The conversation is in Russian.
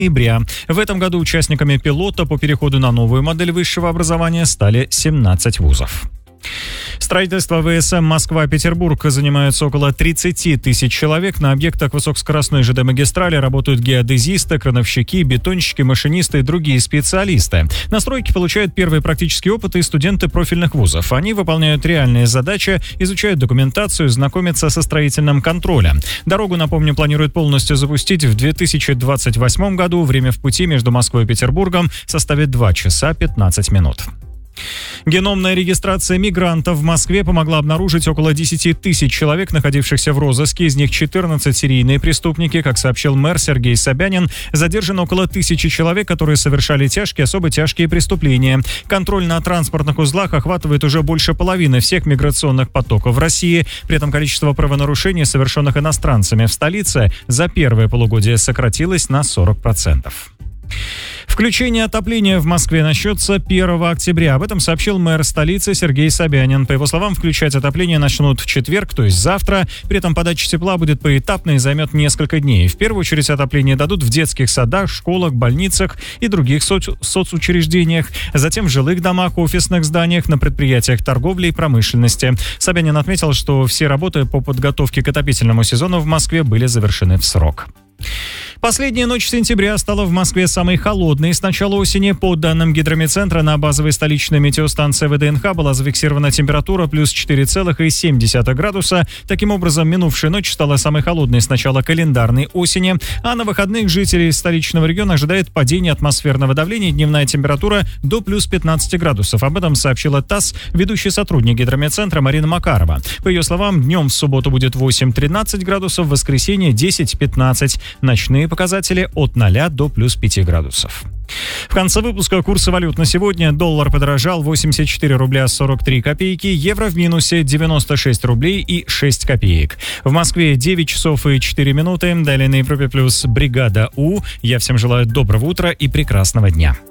ноября. В этом году участниками пилота по переходу на новую модель высшего образования стали 17 вузов. Строительство ВСМ Москва-Петербург занимаются около 30 тысяч человек. На объектах высокоскоростной ЖД-магистрали работают геодезисты, крановщики, бетонщики, машинисты и другие специалисты. На стройке получают первый практический опыт и студенты профильных вузов. Они выполняют реальные задачи, изучают документацию, знакомятся со строительным контролем. Дорогу, напомню, планируют полностью запустить в 2028 году. Время в пути между Москвой и Петербургом составит 2 часа 15 минут. Геномная регистрация мигрантов в Москве помогла обнаружить около 10 тысяч человек, находившихся в розыске. Из них 14 серийные преступники. Как сообщил мэр Сергей Собянин, задержано около 1000 человек, которые совершали тяжкие, особо тяжкие преступления. Контроль на транспортных узлах охватывает уже больше половины всех миграционных потоков в России. При этом количество правонарушений, совершенных иностранцами в столице, за первое полугодие сократилось на 40%. Включение отопления в Москве начнется 1 октября. Об этом сообщил мэр столицы Сергей Собянин. По его словам, включать отопление начнут в четверг, то есть завтра. При этом подача тепла будет поэтапно и займет несколько дней. В первую очередь отопление дадут в детских садах, школах, больницах и других соцучреждениях. Затем в жилых домах, офисных зданиях, на предприятиях торговли и промышленности. Собянин отметил, что все работы по подготовке к отопительному сезону в Москве были завершены в срок. Последняя ночь сентября стала в Москве самой холодной с начала осени. По данным Гидрометцентра, на базовой столичной метеостанции ВДНХ была зафиксирована температура плюс 4,7 градуса. Таким образом, минувшая ночь стала самой холодной с начала календарной осени. А на выходных жителей столичного региона ожидает падение атмосферного давления, дневная температура до плюс 15 градусов. Об этом сообщила ТАСС ведущий сотрудник Гидрометцентра Марина Макарова. По ее словам, днем в субботу будет 8-13 градусов, в воскресенье 10-15. Ночные показатели от 0 до плюс 5 градусов. В конце выпуска курсы валют на сегодня. Доллар подорожал 84 рубля 43 копейки, евро в минусе 96 рублей и 6 копеек. В Москве 9 часов и 4 минуты. Далее на Европе плюс бригада У. Я всем желаю доброго утра и прекрасного дня.